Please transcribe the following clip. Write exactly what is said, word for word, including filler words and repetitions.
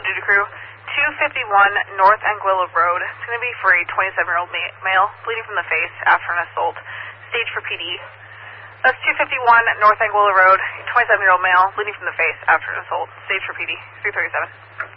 duty crew. two fifty-one North Anguilla Road. It's going to be for a twenty-seven-year-old ma male bleeding from the face after an assault. Stage for P D. That's two fifty-one North Anguilla Road. twenty-seven-year-old male bleeding from the face after an assault. Stage for P D. three thirty-seven.